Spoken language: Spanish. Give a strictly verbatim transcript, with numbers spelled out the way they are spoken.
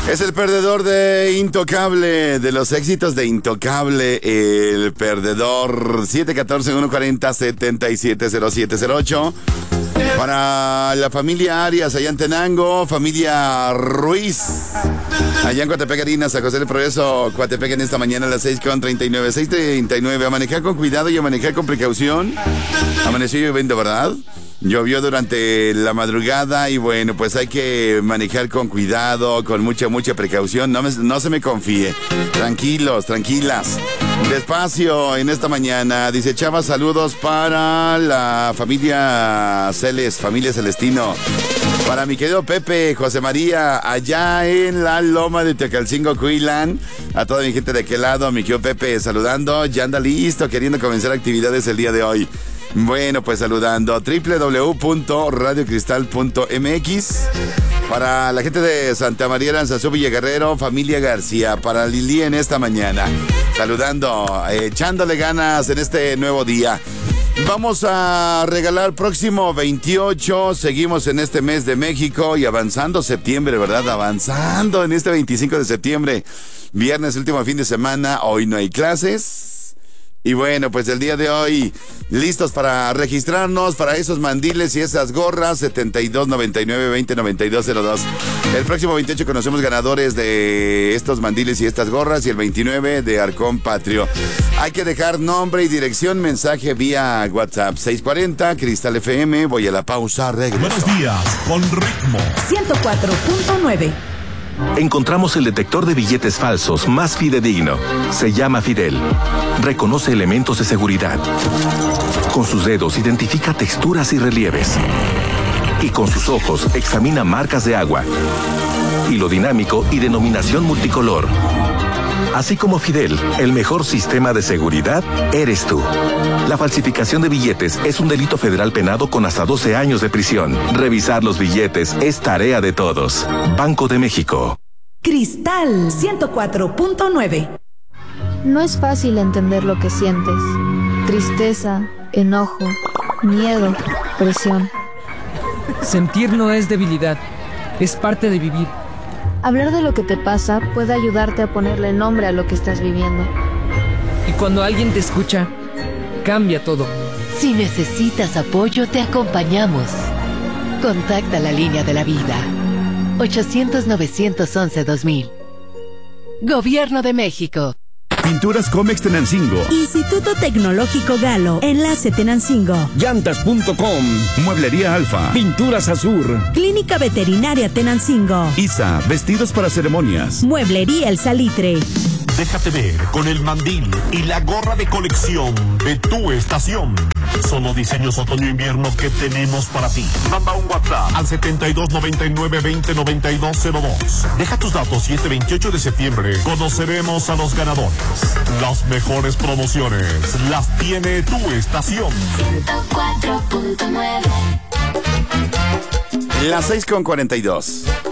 Es el perdedor de Intocable, de los éxitos de Intocable, el perdedor. Siete uno cuatro, uno cuatro cero, siete siete cero siete cero ocho. Para la familia Arias, allá en Tenango, familia Ruiz, allá en Coatepec, Harina, San José del Progreso, Coatepec, en esta mañana a las seis con treinta y nueve, seis treinta y nueve. A manejar con cuidado y a manejar con precaución. Amaneció lloviendo, ¿verdad? Llovió durante la madrugada y bueno, pues hay que manejar con cuidado, con mucha, mucha precaución. No, me, no se me confíe. Tranquilos, tranquilas. Despacio en esta mañana. Dice Chava, saludos para la familia Celes, familia Celestino. Para mi querido Pepe, José María, allá en la loma de Tecalcingo, Cuilán. A toda mi gente de aquel lado, mi querido Pepe, saludando. Ya anda listo, queriendo comenzar actividades el día de hoy. Bueno, pues saludando doble u doble u doble u punto radio cristal punto m x. Para la gente de Santa María Aranzazú, Villa Guerrero, familia García. Para Lili en esta mañana. Saludando, eh, echándole ganas en este nuevo día. Vamos a regalar próximo veintiocho. Seguimos en este mes de México y avanzando septiembre, ¿verdad? Avanzando en este veinticinco de septiembre. Viernes, último fin de semana. Hoy no hay clases. Y bueno, pues el día de hoy, listos para registrarnos para esos mandiles y esas gorras. Setenta y dos noventa y nueve veinte noventa y dos cero dos. El próximo veintiocho conocemos ganadores de estos mandiles y estas gorras, y el veintinueve de Arcón Patrio. Hay que dejar nombre y dirección, mensaje vía WhatsApp. seis cuarenta Cristal F M. Voy a la pausa, regreso. Buenos días, con ritmo ciento cuatro punto nueve. Encontramos el detector de billetes falsos más fidedigno. Se llama Fidel. Reconoce elementos de seguridad. Con sus dedos identifica texturas y relieves. Y con sus ojos examina marcas de agua, hilo dinámico y denominación multicolor. Así como Fidel, el mejor sistema de seguridad eres tú. La falsificación de billetes es un delito federal penado con hasta doce años de prisión. Revisar los billetes es tarea de todos. Banco de México. Cristal ciento cuatro punto nueve. No es fácil entender lo que sientes. Tristeza, enojo, miedo, presión. Sentir no es debilidad, es parte de vivir. Hablar de lo que te pasa puede ayudarte a ponerle nombre a lo que estás viviendo. Y cuando alguien te escucha, cambia todo. Si necesitas apoyo, te acompañamos. Contacta la línea de la vida. ochocientos, novecientos once, dos mil. Gobierno de México. Pinturas Comex Tenancingo. Instituto Tecnológico Galo. Enlace Tenancingo. Llantas punto com. Mueblería Alfa. Pinturas Azur. Clínica Veterinaria Tenancingo. I S A. Vestidos para ceremonias. Mueblería El Salitre. Déjate ver con el mandil y la gorra de colección de tu estación. Son los diseños otoño-invierno que tenemos para ti. Manda un WhatsApp al setenta y dos noventa y nueve veinte noventa y dos cero dos. Deja tus datos y este veintiocho de septiembre conoceremos a los ganadores. Las mejores promociones las tiene tu estación. ciento cuatro punto nueve. Las seis con cuarenta y dos.